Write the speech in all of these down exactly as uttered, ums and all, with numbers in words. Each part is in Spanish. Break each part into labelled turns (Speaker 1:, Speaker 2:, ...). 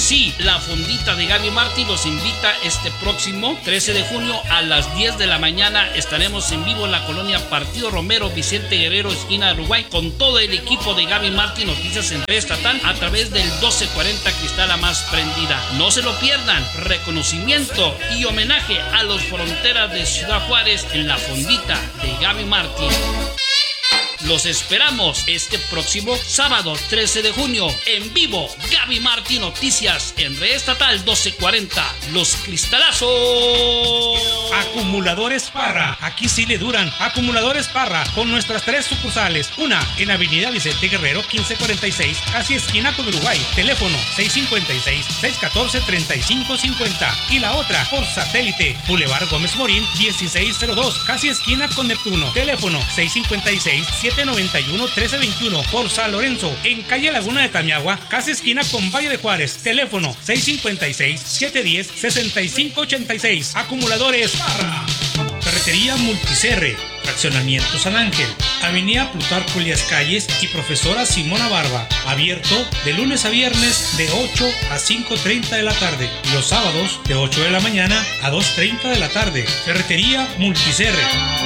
Speaker 1: Sí, la fondita de Gaby Martí los invita este próximo trece de junio a las diez de la mañana. Estaremos en vivo en la colonia Partido Romero, Vicente Guerrero, esquina de Uruguay, con todo el equipo de Gaby Martí Noticias en red estatal a través del doce cuarenta Cristal La Más Prendida. No se lo pierdan. Reconocimiento y homenaje a los fronteras de Ciudad Juárez en la fondita de Gaby Martí. Los esperamos este próximo sábado trece de junio en vivo. Gaby Martí Noticias en red estatal doce cuarenta. Los Cristalazos.
Speaker 2: Acumuladores Parra, aquí sí le duran. Acumuladores Parra, con nuestras tres sucursales. Una en Avenida Vicente Guerrero quince cuarenta y seis, casi esquina con Uruguay. Teléfono seis cinco seis, seis uno cuatro, tres cinco cinco cero. Y la otra por satélite, Boulevard Gómez Morín dieciséis cero dos, casi esquina con Neptuno. Teléfono seis cinco seis, siete nueve uno, uno tres dos uno. Por San Lorenzo, en calle Laguna de Tamiagua, casi esquina con Valle de Juárez. Teléfono seis cinco seis, siete uno cero, seis cinco ocho seis. Acumuladores Parra. Ferretería Multicerre, Fraccionamiento San Ángel, Avenida Plutarco Elías Calles y Profesora Simona Barba. Abierto de lunes a viernes de ocho a cinco treinta de la tarde. Y los sábados de ocho de la mañana a dos treinta de la tarde. Ferretería Multicerre.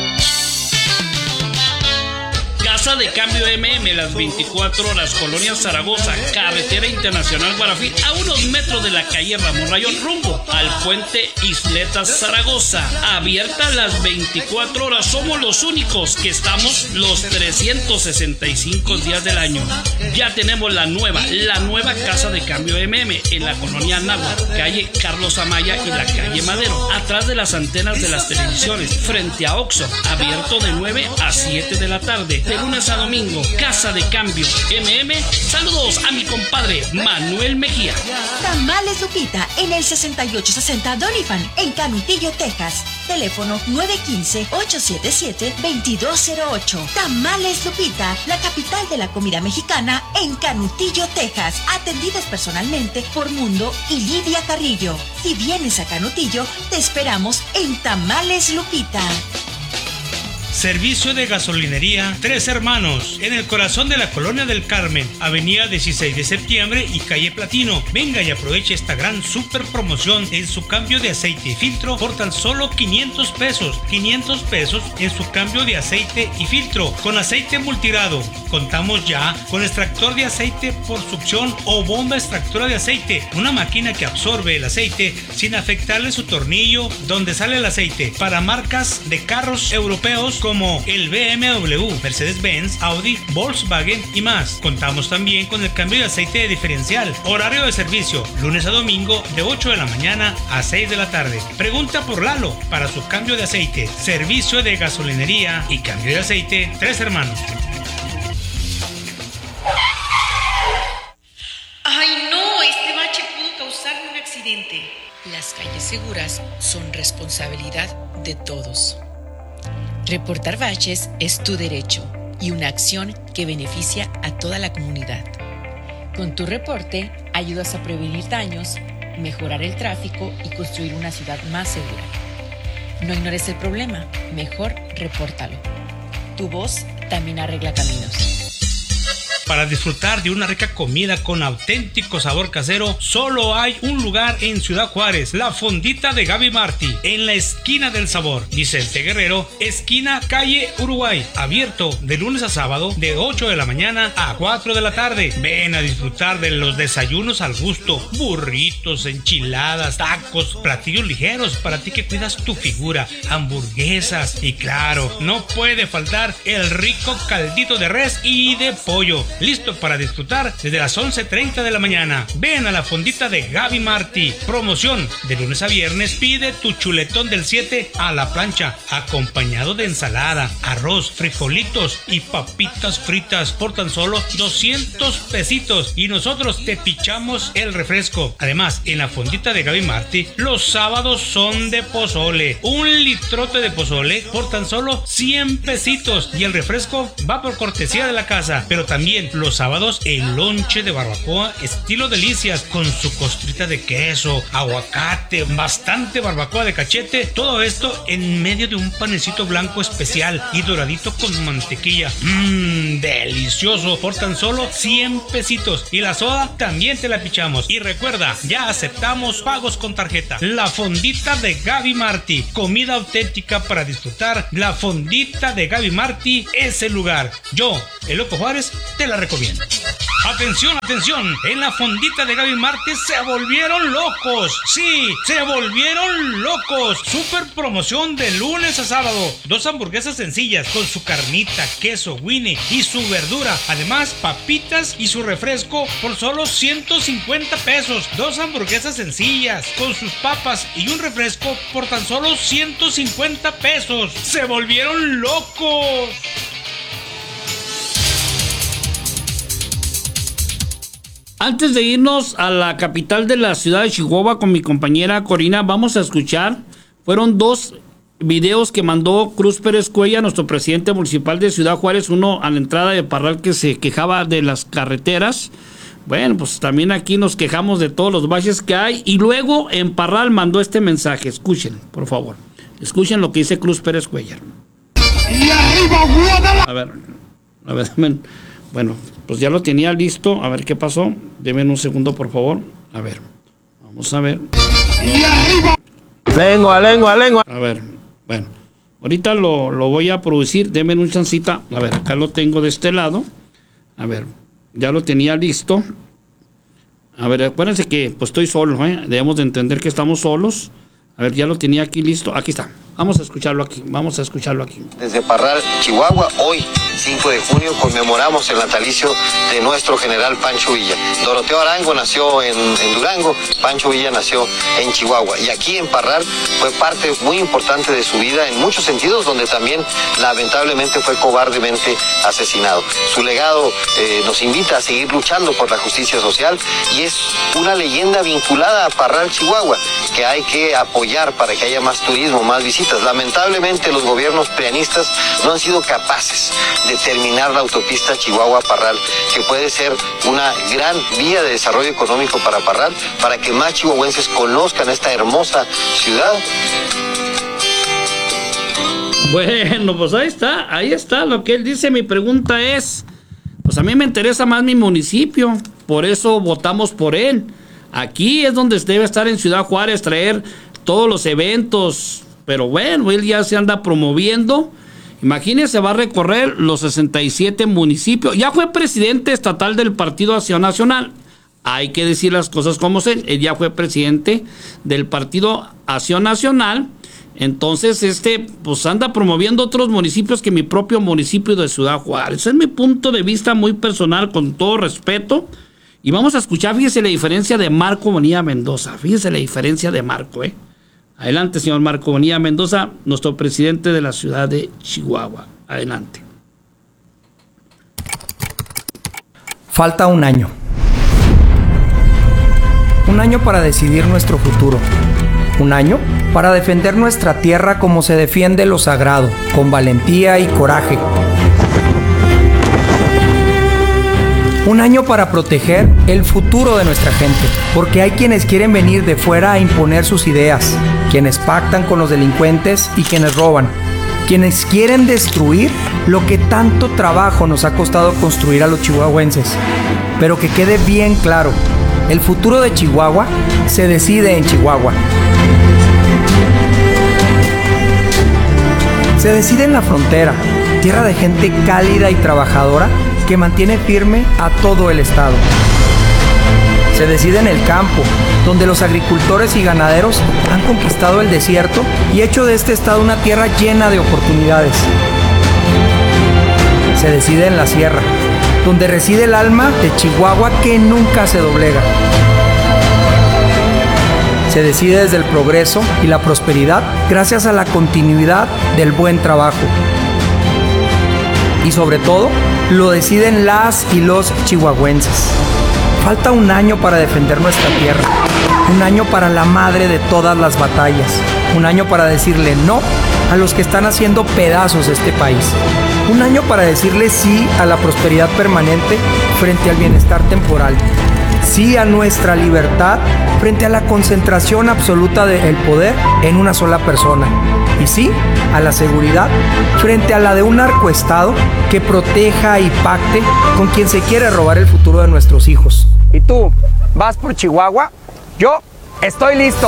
Speaker 1: Casa de Cambio M M, las veinticuatro horas, Colonia Zaragoza, Carretera Internacional Guarafí, a unos metros de la calle Ramón Rayón, rumbo al puente Isletas Zaragoza. Abierta las veinticuatro horas, somos los únicos que estamos los trescientos sesenta y cinco días del año. Ya tenemos la nueva, la nueva Casa de Cambio M M en la colonia Anáhuac, calle Carlos Amaya y la calle Madero, atrás de las antenas de las televisiones, frente a Oxxo, abierto de nueve a siete de la tarde. De lunes a domingo, Casa de Cambio M M. Saludos a mi compadre Manuel Mejía.
Speaker 3: Tamales Lupita en el sesenta y ocho sesenta Doniphan en Canutillo, Texas. Teléfono nueve uno cinco, ocho siete siete, dos dos cero ocho. Tamales Lupita, la capital de la comida mexicana en Canutillo, Texas. Atendidos personalmente por Mundo y Lidia Carrillo. Si vienes a Canutillo, te esperamos en Tamales Lupita.
Speaker 2: Servicio de gasolinería Tres Hermanos, en el corazón de la Colonia del Carmen, avenida dieciséis de septiembre y calle Platino. Venga y aproveche esta gran super promoción en su cambio de aceite y filtro por tan solo quinientos pesos. quinientos pesos en su cambio de aceite y filtro con aceite multigrado. Contamos ya con extractor de aceite por succión o bomba extractora de aceite, una máquina que absorbe el aceite sin afectarle su tornillo donde sale el aceite, para marcas de carros europeos como el B M W, Mercedes-Benz, Audi, Volkswagen y más. Contamos también con el cambio de aceite de diferencial. Horario de servicio, lunes a domingo de ocho de la mañana a seis de la tarde. Pregunta por Lalo para su cambio de aceite. Servicio de gasolinería y cambio de aceite Tres Hermanos.
Speaker 4: ¡Ay no! Este bache pudo causarme un accidente.
Speaker 5: Las calles seguras son responsabilidad de todos. Reportar baches es tu derecho y una acción que beneficia a toda la comunidad. Con tu reporte ayudas a prevenir daños, mejorar el tráfico y construir una ciudad más segura. No ignores el problema, mejor repórtalo. Tu voz también arregla caminos.
Speaker 2: Para disfrutar de una rica comida con auténtico sabor casero, solo hay un lugar en Ciudad Juárez, la fondita de Gaby Martí, en la esquina del sabor, Vicente Guerrero, esquina calle Uruguay, abierto de lunes a sábado de ocho de la mañana a cuatro de la tarde. Ven a disfrutar de los desayunos al gusto, burritos, enchiladas, tacos, platillos ligeros para ti que cuidas tu figura, hamburguesas y claro, no puede faltar el rico caldito de res y de pollo. Listo para disfrutar desde las once treinta de la mañana. Ven a la fondita de Gaby Martí. Promoción de lunes a viernes. Pide tu chuletón del siete a la plancha, acompañado de ensalada, arroz, frijolitos y papitas fritas por tan solo doscientos pesitos. Y nosotros te pichamos el refresco. Además, en la fondita de Gaby Martí, los sábados son de pozole. Un litrote de pozole por tan solo cien pesitos. Y el refresco va por cortesía de la casa. Pero también Los sábados, el lonche de barbacoa estilo delicias con su costrita de queso, aguacate, bastante barbacoa de cachete. Todo esto en medio de un panecito blanco especial y doradito con mantequilla. Mmm, delicioso. Por tan solo cien pesitos. Y la soda también te la pichamos. Y recuerda, ya aceptamos pagos con tarjeta. La Fondita de Gaby Martí. Comida auténtica para disfrutar. La Fondita de Gaby Martí es el lugar. Yo, el Loco Juárez, te la recomiendo. Atención, atención. En la Fondita de Gaby Martí se volvieron locos. Sí, se volvieron locos. Super promoción de lunes a sábado. Dos hamburguesas sencillas con su carnita, queso, winnie y su verdura. Además, papitas y su refresco por solo ciento cincuenta pesos. Dos hamburguesas sencillas con sus papas y un refresco por tan solo ciento cincuenta pesos. ¡Se volvieron locos!
Speaker 1: Antes de irnos a la capital de la ciudad de Chihuahua con mi compañera Corina, vamos a escuchar, fueron dos videos que mandó Cruz Pérez Cuellar, nuestro presidente municipal de Ciudad Juárez, uno a la entrada de Parral que se quejaba de las carreteras. Bueno, pues también aquí nos quejamos de todos los baches que hay. Y luego en Parral mandó este mensaje. Escuchen, por favor. Escuchen lo que dice Cruz Pérez Cuellar.
Speaker 6: Y arriba, Guadalajara.
Speaker 1: A ver, a ver, men. Bueno, pues ya lo tenía listo. A ver qué pasó. Denme un segundo, por favor. A ver, vamos a ver.
Speaker 6: Y arriba.
Speaker 7: Lengua, lengua, lengua.
Speaker 1: A ver, bueno. Ahorita lo, lo voy a producir. Denme un chancita. A ver, acá lo tengo de este lado. A ver, ya lo tenía listo. A ver, acuérdense que pues estoy solo, ¿eh? Debemos de entender que estamos solos. A ver, ya lo tenía aquí listo. Aquí está. Vamos a escucharlo aquí. Vamos a escucharlo aquí.
Speaker 8: Desde Parral, Chihuahua, hoy, cinco de junio, conmemoramos el natalicio de nuestro general Pancho Villa. Doroteo Arango nació en, en Durango, Pancho Villa nació en Chihuahua. Y aquí en Parral fue parte muy importante de su vida en muchos sentidos, donde también lamentablemente fue cobardemente asesinado. Su legado eh, nos invita a seguir luchando por la justicia social y es una leyenda vinculada a Parral, Chihuahua, que hay que apoyar para que haya más turismo, más visitas. Lamentablemente los gobiernos prianistas no han sido capaces de terminar la autopista Chihuahua-Parral, que puede ser una gran vía de desarrollo económico para Parral, para que más chihuahuenses conozcan esta hermosa ciudad.
Speaker 1: Bueno, pues ahí está, ahí está lo que él dice. Mi pregunta es, pues a mí me interesa más mi municipio, por eso votamos por él. Aquí es donde debe estar en Ciudad Juárez, traer todos los eventos. Pero bueno, él ya se anda promoviendo. Imagínense, va a recorrer los sesenta y siete municipios. Ya fue presidente estatal del Partido Acción Nacional. Hay que decir las cosas como son. Él ya fue presidente del Partido Acción Nacional. Entonces, este, pues anda promoviendo otros municipios que mi propio municipio de Ciudad Juárez. Ese es mi punto de vista muy personal, con todo respeto. Y vamos a escuchar, fíjese la diferencia de Marco Bonilla Mendoza. Fíjese la diferencia de Marco, ¿eh? Adelante, señor Marco Bonilla Mendoza, nuestro presidente de la ciudad de Chihuahua. Adelante.
Speaker 9: Falta un año. Un año para decidir nuestro futuro. Un año para defender nuestra tierra como se defiende lo sagrado, con valentía y coraje. Un año para proteger el futuro de nuestra gente, porque hay quienes quieren venir de fuera a imponer sus ideas, quienes pactan con los delincuentes y quienes roban, quienes quieren destruir lo que tanto trabajo nos ha costado construir a los chihuahuenses. Pero que quede bien claro, el futuro de Chihuahua se decide en Chihuahua. Se decide en la frontera, tierra de gente cálida y trabajadora que mantiene firme a todo el estado. Se decide en el campo, donde los agricultores y ganaderos han conquistado el desierto y hecho de este estado una tierra llena de oportunidades. Se decide en la sierra, donde reside el alma de Chihuahua que nunca se doblega. Se decide desde el progreso y la prosperidad gracias a la continuidad del buen trabajo. Y sobre todo, lo deciden las y los chihuahuenses. Falta un año para defender nuestra tierra, un año para la madre de todas las batallas, un año para decirle no a los que están haciendo pedazos este país, Un año para decirle sí a la prosperidad permanente frente al bienestar temporal. Sí a nuestra libertad frente a la concentración absoluta del poder en una sola persona. Y sí a la seguridad frente a la de un narcoestado que proteja y pacte con quien se quiere robar el futuro de nuestros hijos. ¿Y tú, vas por Chihuahua? Yo estoy listo.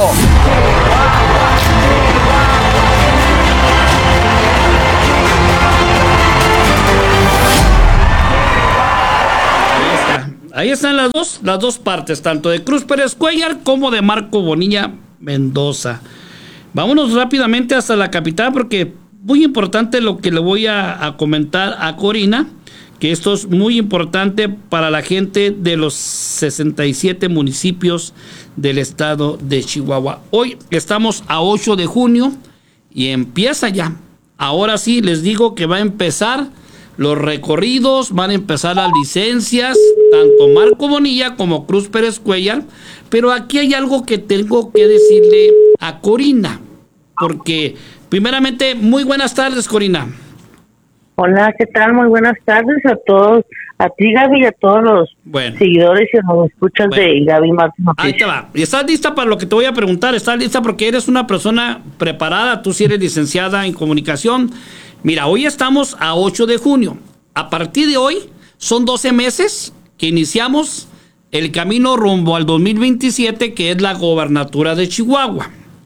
Speaker 1: Ahí están las dos, las dos partes, tanto de Cruz Pérez Cuellar como de Marco Bonilla Mendoza. Vámonos rápidamente hasta la capital porque muy importante lo que le voy a, a comentar a Corina, que esto es muy importante para la gente de los sesenta y siete municipios del estado de Chihuahua. Hoy estamos a ocho de junio y empieza ya. Ahora sí les digo que va a empezar los recorridos, van a empezar las licencias, tanto Marco Bonilla como Cruz Pérez Cuellar, pero aquí hay algo que tengo que decirle a Corina, porque primeramente, muy buenas tardes, Corina.
Speaker 10: Hola, ¿qué tal? Muy buenas tardes a todos, a ti, Gaby, y a todos los bueno. seguidores y los escuchas bueno. de Gaby Martín.
Speaker 1: Ahí te va. ¿Y estás lista para lo que te voy a preguntar? ¿Estás lista? Porque eres una persona preparada, tú sí eres licenciada en comunicación. Mira, hoy estamos a ocho de junio. A partir de hoy son doce meses que iniciamos el camino rumbo al dos mil veintisiete, que es la gobernatura de Chihuahua.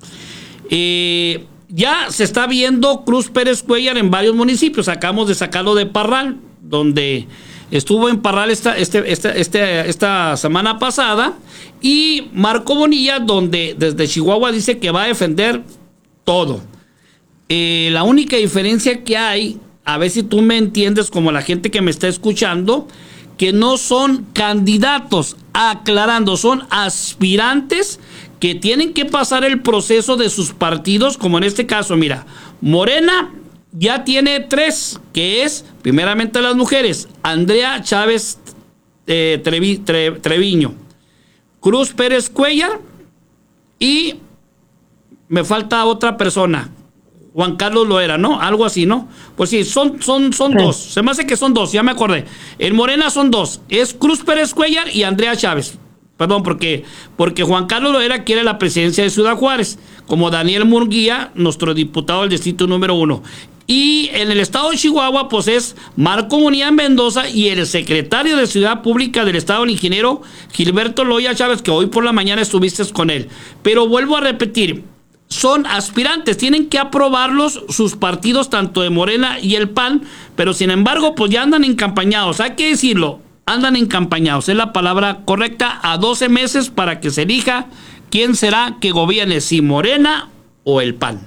Speaker 1: Eh, ya se está viendo Cruz Pérez Cuellar en varios municipios. Acabamos de sacarlo de Parral, donde estuvo en Parral esta, este, esta, este, esta semana pasada. Y Marco Bonilla, donde desde Chihuahua dice que va a defender todo. Eh, la única diferencia que hay, a ver si tú me entiendes como la gente que me está escuchando, que no son candidatos, aclarando, son aspirantes que tienen que pasar el proceso de sus partidos, como en este caso, mira, Morena ya tiene tres, que es, primeramente las mujeres, Andrea Chávez eh, Trevi, Tre, Treviño, Cruz Pérez Cuellar y me falta otra persona, Juan Carlos Loera, ¿no? Algo así, ¿no? Pues sí, son, son, son sí. dos. Se me hace que son dos, ya me acordé. En Morena son dos. Es Cruz Pérez Cuellar y Andrea Chávez. Perdón, porque, porque Juan Carlos Loera quiere la presidencia de Ciudad Juárez, como Daniel Murguía, nuestro diputado del distrito número uno. Y en el estado de Chihuahua, pues es Marco Bonilla Mendoza y el secretario de Ciudad Pública del estado, el ingeniero Gilberto Loya Chávez, que hoy por la mañana estuviste con él. Pero vuelvo a repetir, son aspirantes, tienen que aprobarlos sus partidos, tanto de Morena y el P A N, pero sin embargo, pues ya andan encampañados, hay que decirlo, andan encampañados, es la palabra correcta, a doce meses para que se elija quién será que gobierne, si Morena o el P A N.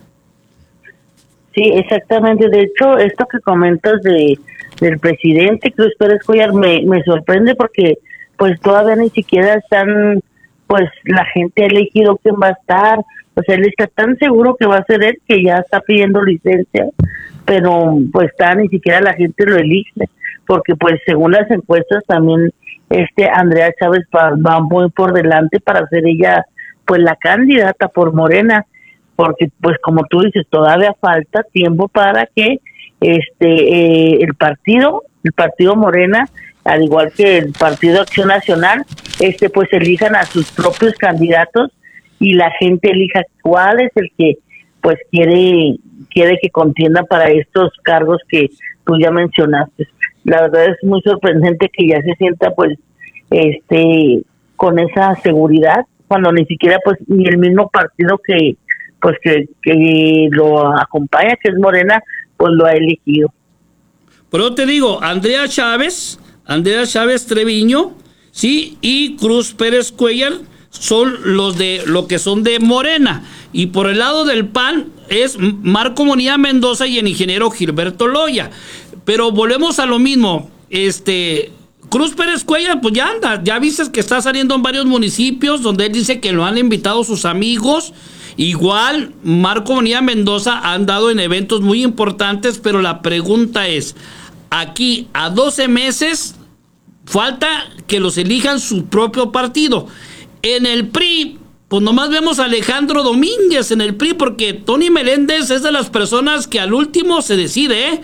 Speaker 10: Sí, exactamente, de hecho, esto que comentas de del presidente Cruz Pérez Cuellar me, me sorprende porque pues todavía ni siquiera están, pues la gente ha elegido quién va a estar. O sea, él está tan seguro que va a ser él que ya está pidiendo licencia, pero pues está, ni siquiera la gente lo elige, porque pues según las encuestas también este Andrea Chávez va, va muy por delante para ser ella pues la candidata por Morena, porque pues como tú dices, todavía falta tiempo para que este eh, el partido, el partido Morena, al igual que el Partido Acción Nacional, este pues elijan a sus propios candidatos y la gente elija cuál es el que pues quiere quiere que contienda para estos cargos que tú ya mencionaste. La verdad es muy sorprendente que ya se sienta pues este con esa seguridad cuando ni siquiera pues ni el mismo partido que pues que, que lo acompaña, que es Morena, pues lo ha elegido.
Speaker 1: Pero te digo, Andrea Chávez, Andrea Chávez Treviño, sí, y Cruz Pérez Cuellar son los de lo que son de Morena, y por el lado del P A N es Marco Bonilla Mendoza y el ingeniero Gilberto Loya. Pero volvemos a lo mismo, este Cruz Pérez Cuellar pues ya anda, ya viste que está saliendo en varios municipios donde él dice que lo han invitado sus amigos. Igual Marco Bonilla Mendoza ha andado en eventos muy importantes, pero la pregunta es, aquí a doce meses falta que los elijan su propio partido. En el P R I, pues nomás vemos a Alejandro Domínguez en el P R I, porque Tony Meléndez es de las personas que al último se decide, ¿eh?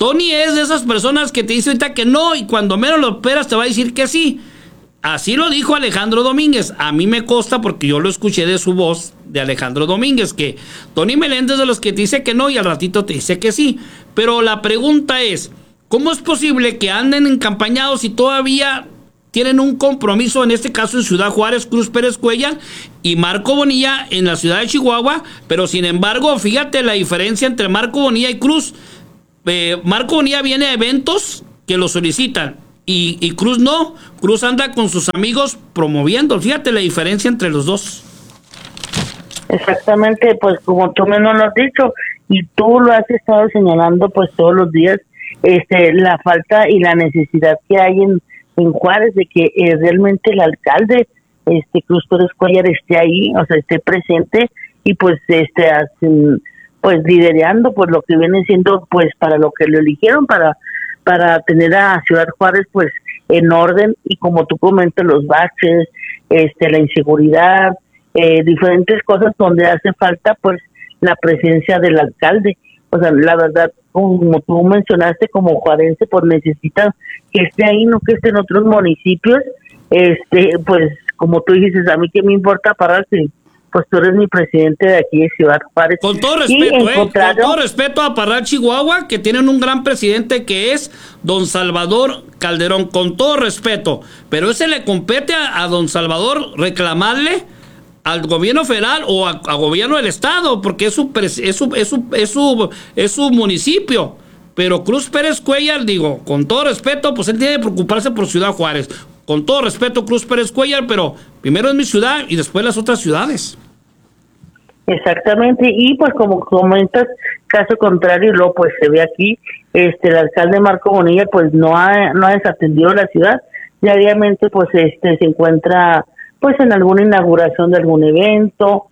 Speaker 1: Tony es de esas personas que te dice ahorita que no y cuando menos lo esperas te va a decir que sí. Así lo dijo Alejandro Domínguez. A mí me consta porque yo lo escuché de su voz, de Alejandro Domínguez, que Tony Meléndez es de los que te dice que no y al ratito te dice que sí. Pero la pregunta es, ¿cómo es posible que anden encampañados y todavía tienen un compromiso, en este caso en Ciudad Juárez, Cruz Pérez Cuellar y Marco Bonilla en la ciudad de Chihuahua? Pero sin embargo, fíjate la diferencia entre Marco Bonilla y Cruz. Eh, Marco Bonilla viene a eventos que lo solicitan y, y Cruz no. Cruz anda con sus amigos promoviendo. Fíjate la diferencia entre los dos.
Speaker 10: Exactamente, pues como tú mismo lo has dicho y tú lo has estado señalando pues todos los días, este la falta y la necesidad que hay en, en Juárez de que eh, realmente el alcalde este Cruz Pérez Cuellar esté ahí, o sea, esté presente y pues este hacen, pues liderando pues lo que viene siendo pues para lo que lo eligieron para para tener a Ciudad Juárez pues en orden y como tú comentas los baches, este la inseguridad, eh, diferentes cosas donde hace falta pues la presencia del alcalde. O sea, la verdad, como tú mencionaste, como juarense pues necesita que esté ahí, no que esté en otros municipios. Este pues como tú dices, a mí que me importa parar si pues tú eres mi presidente de aquí de Ciudad Juárez.
Speaker 1: Con todo respeto, eh, con todo respeto a Parral, Chihuahua, que tienen un gran presidente que es don Salvador Calderón, con todo respeto, pero ese le compete a, a don Salvador reclamarle al gobierno federal o a, a gobierno del estado, porque es su, es su, es su, es su, es su municipio. Pero Cruz Pérez Cuellar, digo, con todo respeto, pues él tiene que preocuparse por Ciudad Juárez. Con todo respeto, Cruz Pérez Cuellar, pero primero es mi ciudad y después las otras ciudades.
Speaker 10: Exactamente, y pues como comentas, caso contrario, luego pues se ve aquí, este el alcalde Marco Bonilla pues no ha no ha desatendido la ciudad, diariamente pues este se encuentra pues en alguna inauguración de algún evento,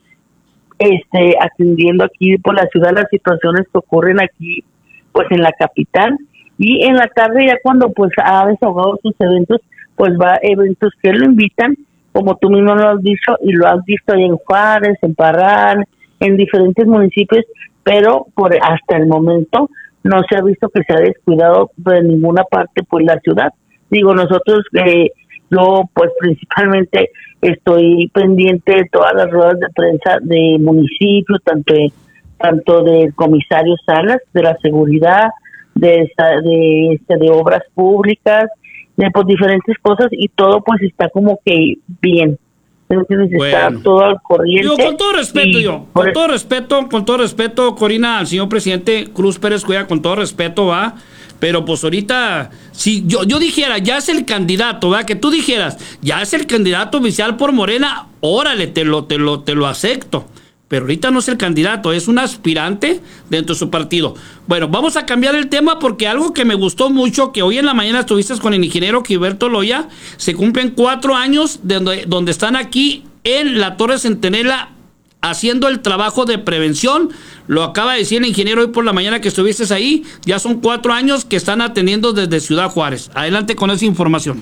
Speaker 10: este atendiendo aquí por la ciudad las situaciones que ocurren aquí pues en la capital, y en la tarde ya cuando pues ha desahogado sus eventos, pues va a eventos que lo invitan, como tú mismo lo has dicho y lo has visto ahí en Juárez, en Parral, en diferentes municipios, pero por hasta el momento no se ha visto que se ha descuidado de ninguna parte pues la ciudad. Digo, nosotros, eh, yo pues principalmente estoy pendiente de todas las ruedas de prensa de municipios, tanto de, tanto del comisario Salas, de la seguridad, de, de, de, de obras públicas, de pues diferentes cosas, y todo pues está como que bien. Entonces bueno, está todo al corriente.
Speaker 1: Yo con todo respeto, yo, con el... todo respeto, con todo respeto, Corina, al señor presidente Cruz Pérez Cuellar, con todo respeto, va, pero pues ahorita, si yo, yo dijera, ya es el candidato, va, que tú dijeras, ya es el candidato oficial por Morena, órale, te lo, te lo, te lo acepto. Pero ahorita no es el candidato, es un aspirante dentro de su partido. Bueno, vamos a cambiar el tema porque algo que me gustó mucho, que hoy en la mañana estuviste con el ingeniero Gilberto Loya, se cumplen cuatro años de donde, donde están aquí en la Torre Centinela haciendo el trabajo de prevención. Lo acaba de decir el ingeniero hoy por la mañana que estuviste ahí. Ya son cuatro años que están atendiendo desde Ciudad Juárez. Adelante con esa información.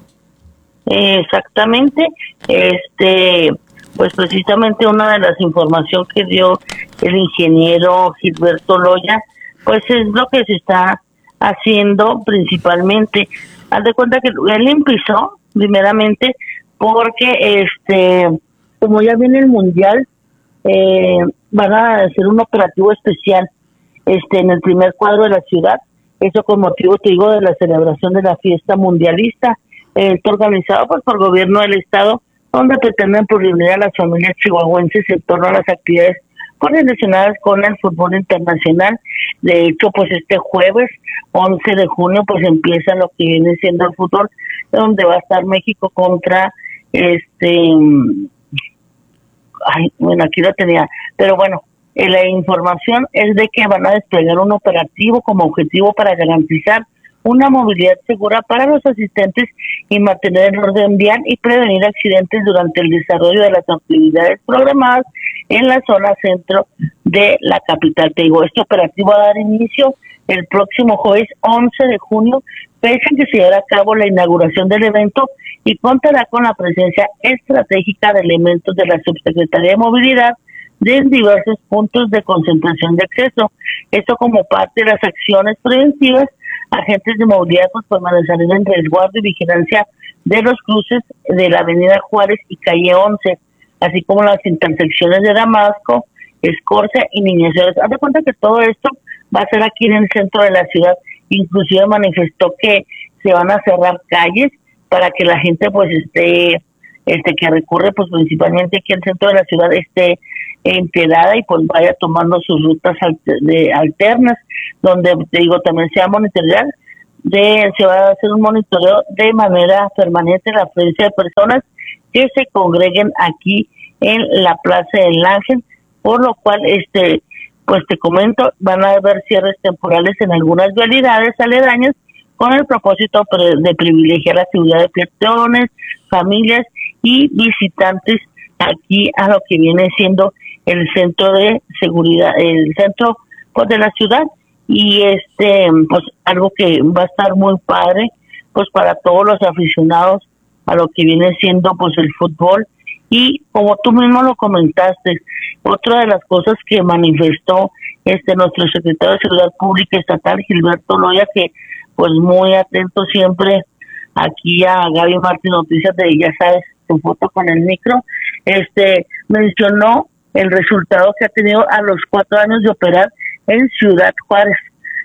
Speaker 10: Exactamente, este... pues precisamente una de las informaciones que dio el ingeniero Gilberto Loya, pues es lo que se está haciendo principalmente. Haz de cuenta que él empezó primeramente porque este como ya viene el mundial, eh, van a hacer un operativo especial este en el primer cuadro de la ciudad, eso con motivo, te digo, de la celebración de la fiesta mundialista, eh, está organizado pues por el gobierno del estado, donde pretenden prohibir a las familias chihuahuenses en torno a las actividades relacionadas con el fútbol internacional. De hecho, pues este jueves, once de junio, pues empieza lo que viene siendo el fútbol, donde va a estar México contra, este, ay, bueno, aquí lo tenía, pero bueno, eh, la información es de que van a desplegar un operativo como objetivo para garantizar una movilidad segura para los asistentes y mantener el orden vial y prevenir accidentes durante el desarrollo de las actividades programadas en la zona centro de la capital. Te digo, este operativo va a dar inicio el próximo jueves once de junio, fecha en que se llevará a cabo la inauguración del evento y contará con la presencia estratégica de elementos de la Subsecretaría de Movilidad, de diversos puntos de concentración de acceso. Esto como parte de las acciones preventivas, agentes de movilidad pues permanecerán en resguardo y vigilancia de los cruces de la avenida Juárez y calle once, así como las intersecciones de Damasco, Escorcia y Niñez. Haz de cuenta que todo esto va a ser aquí en el centro de la ciudad. Inclusive manifestó que se van a cerrar calles para que la gente pues esté, este que recurre pues principalmente aquí al centro de la ciudad esté enterada y pues vaya tomando sus rutas alter, de, alternas, donde te digo también se va a monitorear, de, se va a hacer un monitoreo de manera permanente la presencia de personas que se congreguen aquí en la Plaza del Ángel, por lo cual este pues te comento, van a haber cierres temporales en algunas vialidades aledañas con el propósito de privilegiar la seguridad de peatones, familias y visitantes aquí a lo que viene siendo el centro de seguridad, el centro pues de la ciudad, y este pues algo que va a estar muy padre pues para todos los aficionados a lo que viene siendo pues el fútbol. Y como tú mismo lo comentaste, otra de las cosas que manifestó este nuestro secretario de Seguridad Pública Estatal, Gilberto Loya, que pues muy atento siempre aquí a Gaby Martín Noticias de, ya sabes, tu foto con el micro, este mencionó el resultado que ha tenido a los cuatro años de operar en Ciudad Juárez.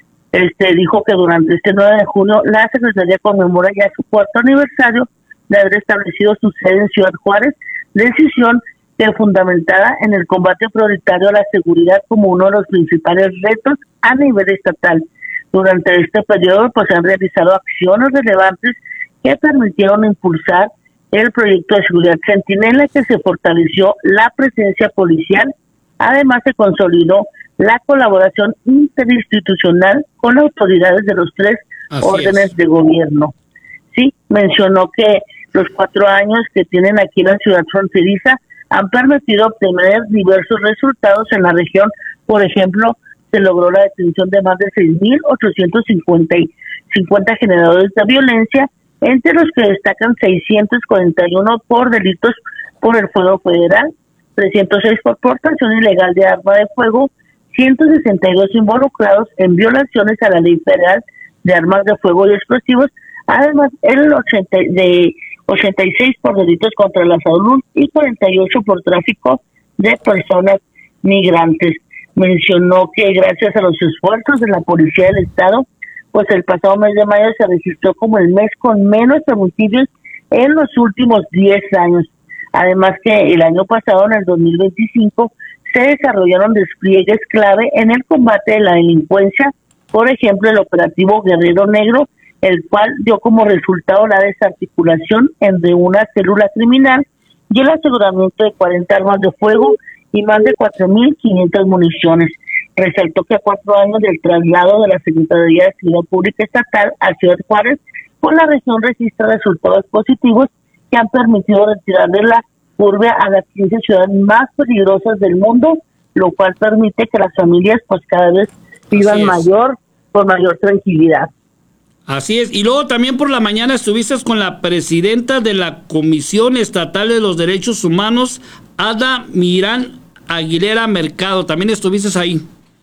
Speaker 10: Este dijo que durante este nueve de junio la Secretaría conmemora ya su cuarto aniversario de haber establecido su sede en Ciudad Juárez, decisión que fundamentada en el combate prioritario a la seguridad como uno de los principales retos a nivel estatal. Durante este periodo pues se han realizado acciones relevantes que permitieron impulsar el proyecto de seguridad Centinela, que se fortaleció la presencia policial. Además se consolidó la colaboración interinstitucional con autoridades de los tres Así órdenes es. de gobierno. Sí, mencionó que los cuatro años que tienen aquí en la ciudad fronteriza han permitido obtener diversos resultados en la región. Por ejemplo, se logró la detención de más de seis mil ochocientos cincuenta generadores de violencia, entre los que destacan seiscientos cuarenta y uno por delitos por el fuego federal, trescientos seis por portación ilegal de arma de fuego, ciento sesenta y dos involucrados en violaciones a la ley federal de armas de fuego y explosivos, además el ochenta de ochenta y seis por delitos contra la salud y cuarenta y ocho por tráfico de personas migrantes. Mencionó que gracias a los esfuerzos de la Policía del Estado, pues el pasado mes de mayo se registró como el mes con menos homicidios en los últimos diez años. Además que el año pasado, en el dos mil veinticinco, se desarrollaron despliegues clave en el combate de la delincuencia, por ejemplo el operativo Guerrero Negro, el cual dio como resultado la desarticulación de una célula criminal y el aseguramiento de cuarenta armas de fuego y más de cuatro mil quinientas municiones. Resaltó que a cuatro años del traslado de la Secretaría de Seguridad Pública Estatal a Ciudad Juárez, pues la región registra resultados positivos que han permitido retirar de la curva a las quince ciudades más peligrosas del mundo, lo cual permite que las familias pues cada vez vivan mayor, con mayor tranquilidad.
Speaker 1: Así es, y luego también por la mañana estuviste con la presidenta de la Comisión Estatal de los Derechos Humanos, Ada Mirán Aguilera Mercado, también estuviste ahí.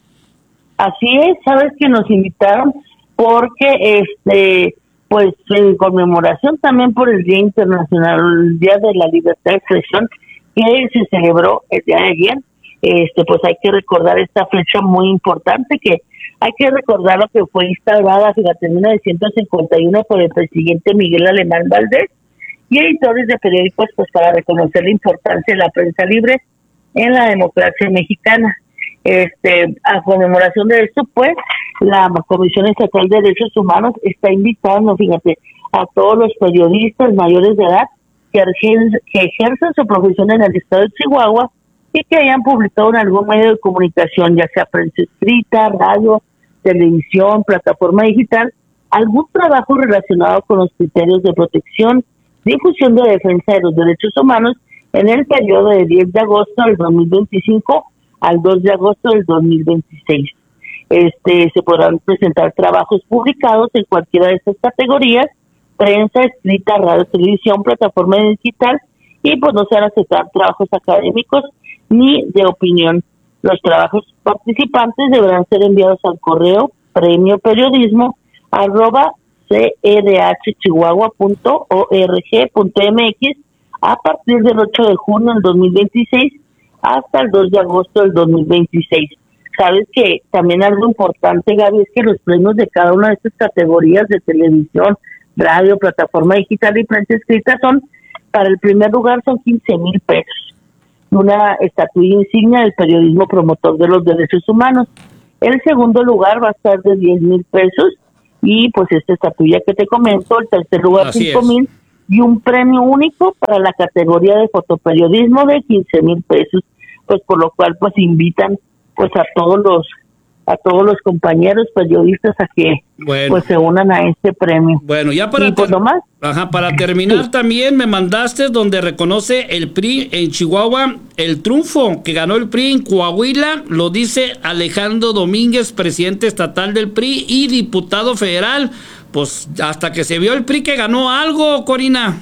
Speaker 10: Así es, sabes que nos invitaron porque este pues en conmemoración también por el Día Internacional, el Día de la Libertad de Expresión, que se celebró el día de ayer. Este pues hay que recordar esta fecha muy importante, que hay que recordar lo que fue instaurada, fíjate, en mil novecientos cincuenta y uno por el presidente Miguel Alemán Valdés y editores de periódicos pues para reconocer la importancia de la prensa libre en la democracia mexicana. Este, a conmemoración de esto, pues, la Comisión Estatal de Derechos Humanos está invitando, fíjate, a todos los periodistas mayores de edad que ejercen, que ejercen su profesión en el estado de Chihuahua y que hayan publicado en algún medio de comunicación, ya sea prensa escrita, radio, televisión, plataforma digital, algún trabajo relacionado con los criterios de protección, difusión de defensa de los derechos humanos en el periodo de diez de agosto del dos mil veinticinco al dos de agosto del dos mil veintiséis. Este, se podrán presentar trabajos publicados en cualquiera de estas categorías: prensa escrita, radio, televisión, plataforma digital, y pues no se van a aceptar trabajos académicos ni de opinión. Los trabajos participantes deberán ser enviados al correo premio periodismo arroba cedhchihuahua.org.mx a partir del ocho de junio del dos mil veintiséis hasta el dos de agosto del dos mil veintiséis. Sabes que también algo importante, Gaby, es que los premios de cada una de estas categorías de televisión, radio, plataforma digital y prensa escrita son, para el primer lugar son quince mil pesos. Una estatuilla insignia del periodismo promotor de los derechos humanos. El segundo lugar va a estar de diez mil pesos y pues esta estatuilla que te comento, el tercer lugar cinco mil y un premio único para la categoría de fotoperiodismo de quince mil pesos, pues por lo cual pues invitan pues a todos los a todos los compañeros periodistas a que bueno. pues se unan a este premio.
Speaker 1: Bueno, ya para,
Speaker 10: pues,
Speaker 1: ter- Ajá, para terminar sí. también me mandaste donde reconoce el P R I en Chihuahua el triunfo que ganó el P R I en Coahuila, lo dice Alejandro Domínguez, presidente estatal del P R I y diputado federal. Pues hasta que se vio el P R I que ganó algo, Corina.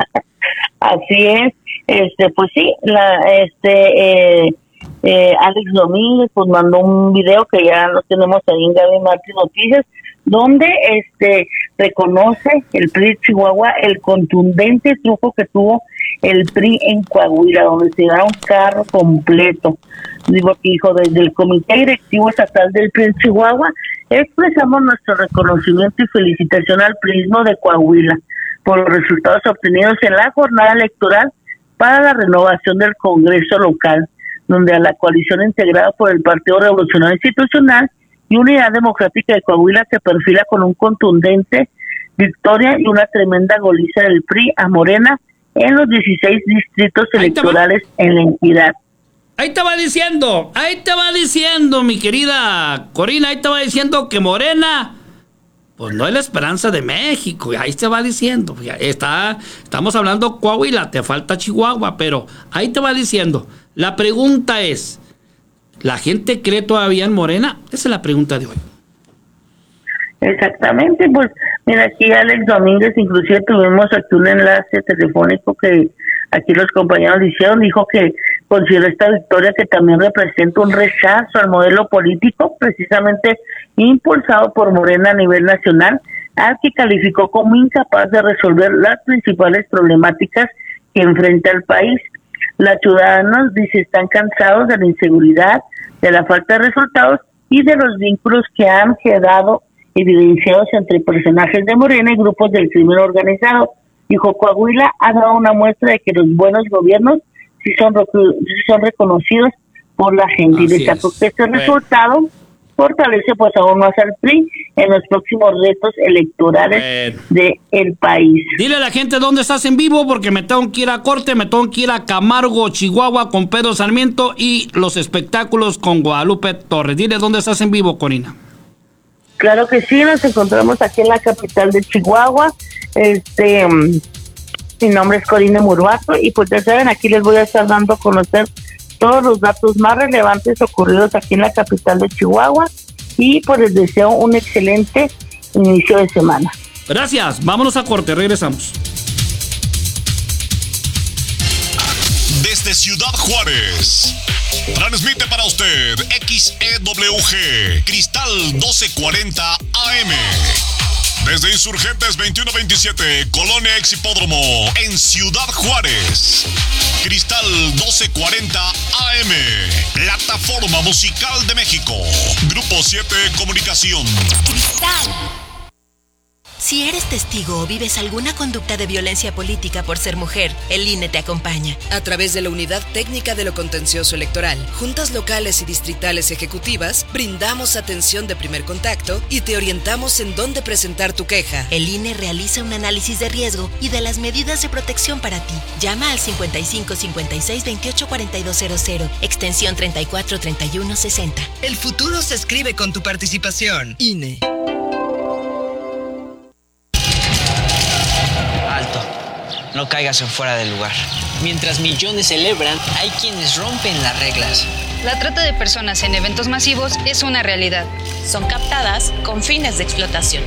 Speaker 10: Así es, este pues sí, la este eh, Eh, Alex Domínguez pues mandó un video que ya lo tenemos ahí en Gaby Martí Noticias, donde este reconoce el P R I de Chihuahua el contundente triunfo que tuvo el P R I en Coahuila, donde se da un carro completo. Digo que dijo, desde el Comité Directivo Estatal del P R I de Chihuahua expresamos nuestro reconocimiento y felicitación al PRIismo de Coahuila por los resultados obtenidos en la jornada electoral para la renovación del Congreso local, donde a la coalición integrada por el Partido Revolucionario Institucional y Unidad Democrática de Coahuila se perfila con un contundente victoria y una tremenda goliza del P R I a Morena en los dieciséis distritos electorales en la entidad.
Speaker 1: Ahí te va diciendo, ahí te va diciendo, mi querida Corina, ahí te va diciendo que Morena, pues no es la esperanza de México, ahí te va diciendo, está, estamos hablando Coahuila, te falta Chihuahua, pero ahí te va diciendo. La pregunta es, ¿la gente cree todavía en Morena? Esa es la pregunta de hoy.
Speaker 10: Exactamente, pues mira, aquí Alex Domínguez, inclusive tuvimos aquí un enlace telefónico que aquí los compañeros le hicieron, dijo que considera esta victoria que también representa un rechazo al modelo político, precisamente impulsado por Morena a nivel nacional, al que calificó como incapaz de resolver las principales problemáticas que enfrenta el país. Los ciudadanos, dice, están cansados de la inseguridad, de la falta de resultados y de los vínculos que han quedado evidenciados entre personajes de Morena y grupos del crimen organizado. Dijo, Coahuila ha dado una muestra de que los buenos gobiernos sí son, sí son reconocidos por la gente. Así y destacó que este bueno. resultado fortalece pues aún más al P R I en los próximos retos electorales bueno. del país.
Speaker 1: Dile a la gente dónde estás en vivo, porque me tengo que ir a corte, me tengo que ir a Camargo, Chihuahua, con Pedro Sarmiento y los espectáculos con Guadalupe Torres. Dile dónde estás en vivo, Corina.
Speaker 10: Claro que sí, nos encontramos aquí en la capital de Chihuahua. Este, mi nombre es Corina Murbato y pues ya saben, aquí les voy a estar dando a conocer todos los datos más relevantes ocurridos aquí en la capital de Chihuahua y pues les deseo un excelente inicio de semana.
Speaker 1: Gracias, vámonos a corte, regresamos.
Speaker 11: Desde Ciudad Juárez, transmite para usted X E W G, Cristal doce cuarenta A M. Desde Insurgentes veintiuno veintisiete, Colonia Ex Hipódromo, en Ciudad Juárez. Cristal doce cuarenta A M, plataforma musical de México. Grupo siete Comunicación.
Speaker 12: Cristal. Si eres testigo o vives alguna conducta de violencia política por ser mujer, el I N E te acompaña.
Speaker 13: A través de la Unidad Técnica de lo Contencioso Electoral, juntas locales y distritales ejecutivas, brindamos atención de primer contacto y te orientamos en dónde presentar tu queja.
Speaker 12: El I N E realiza un análisis de riesgo y de las medidas de protección para ti. Llama al cincuenta y cinco cincuenta y seis veintiocho cuarenta y dos cero cero, extensión treinta y cuatro treinta y uno sesenta.
Speaker 13: El futuro se escribe con tu participación. I N E.
Speaker 14: No caigas en fuera del lugar. Mientras millones celebran, hay quienes rompen las reglas.
Speaker 15: La trata de personas en eventos masivos es una realidad.
Speaker 16: Son captadas con fines de explotación.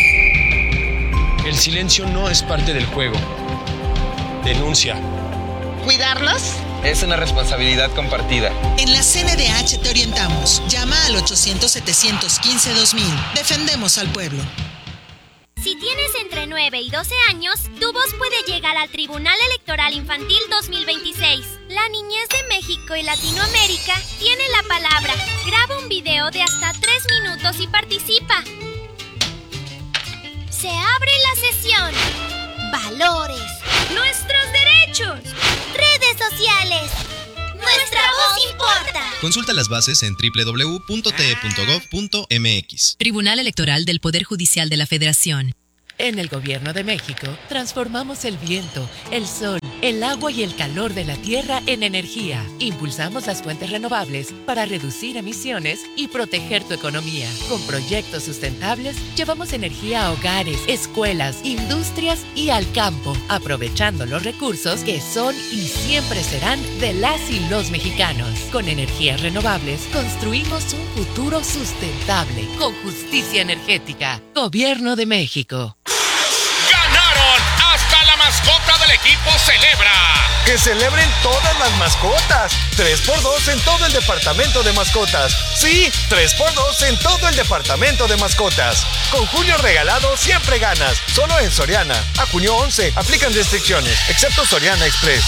Speaker 17: El silencio no es parte del juego. Denuncia. ¿Cuidarlos?
Speaker 18: Es una responsabilidad compartida.
Speaker 19: En la C N D H te orientamos. Llama al ochocientos, setecientos quince, dos mil. Defendemos al pueblo.
Speaker 20: Si tienes entre nueve y doce años, tu voz puede llegar al Tribunal Electoral Infantil dos mil veintiséis. La niñez de México y Latinoamérica tiene la palabra. Graba un video de hasta tres minutos y participa. Se abre la sesión. Valores. Nuestros derechos. Redes sociales. Nuestra voz importa.
Speaker 21: Consulta las bases en doble u doble u doble u punto t e punto gov punto m x.
Speaker 22: Tribunal Electoral del Poder Judicial de la Federación.
Speaker 5: En el Gobierno de México, transformamos el viento, el sol, el agua y el calor de la tierra en energía. Impulsamos las fuentes renovables para reducir emisiones y proteger tu economía. Con proyectos sustentables, llevamos energía a hogares, escuelas, industrias y al campo, aprovechando los recursos que son y siempre serán de las y los mexicanos. Con energías renovables, construimos un futuro sustentable, con justicia energética. Gobierno de México.
Speaker 23: ¡Ganaron! ¡Hasta la mascota del equipo celebra!
Speaker 24: ¡Que celebren todas las mascotas! tres por dos en todo el departamento de mascotas. Sí, tres por dos en todo el departamento de mascotas. Con Julio Regalado siempre ganas. Solo en Soriana. A junio once. Aplican restricciones, excepto Soriana Express.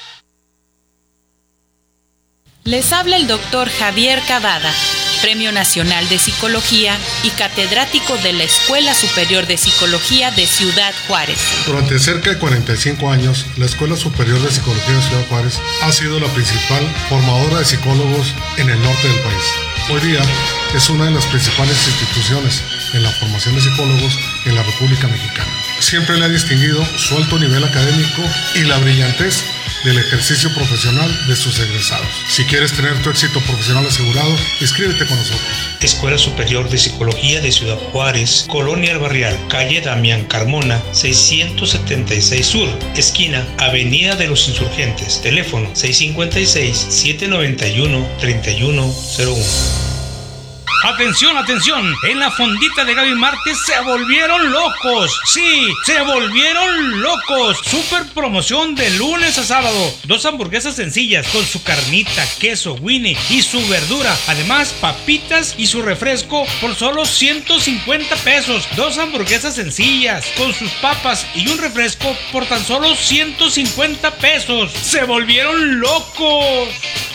Speaker 25: Les habla el doctor Javier Cavada, Premio Nacional de Psicología y catedrático de la Escuela Superior de Psicología de Ciudad Juárez.
Speaker 26: Durante cerca de cuarenta y cinco años, la Escuela Superior de Psicología de Ciudad Juárez ha sido la principal formadora de psicólogos en el norte del país. Hoy día es una de las principales instituciones en la formación de psicólogos en la República Mexicana. Siempre le ha distinguido su alto nivel académico y la brillantez del ejercicio profesional de sus egresados. Si quieres tener tu éxito profesional asegurado, inscríbete con nosotros.
Speaker 2: Escuela Superior de Psicología de Ciudad Juárez, Colonia El Barrial, calle Damián Carmona, seiscientos setenta y seis Sur, esquina Avenida de los Insurgentes, teléfono seis cinco seis, siete nueve uno, tres uno cero uno. Atención, atención, en la fondita de Gaby Márquez se volvieron locos, sí, se volvieron locos. Super promoción de lunes a sábado, dos hamburguesas sencillas con su carnita, queso, Winnie y su verdura, además papitas y su refresco por solo ciento cincuenta pesos, dos hamburguesas sencillas con sus papas y un refresco por tan solo ciento cincuenta pesos, se volvieron locos.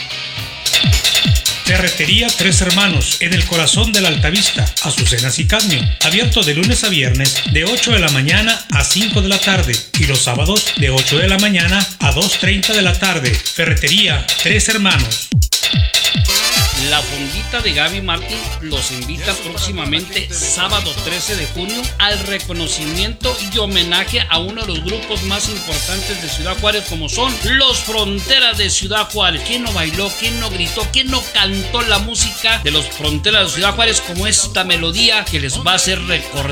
Speaker 2: Ferretería Tres Hermanos, en el corazón de la Altavista, Azucenas y Cadmio. Abierto de lunes a viernes, de ocho de la mañana a cinco de la tarde. Y los sábados, de ocho de la mañana a dos treinta de la tarde. Ferretería Tres Hermanos.
Speaker 1: La fondita de Gaby Martín los invita próximamente sábado trece de junio al reconocimiento y homenaje a uno de los grupos más importantes de Ciudad Juárez, como son los Fronteras de Ciudad Juárez. ¿Quién no bailó? ¿Quién no gritó? ¿Quién no cantó la música de los Fronteras de Ciudad Juárez como esta melodía que les va a hacer recordar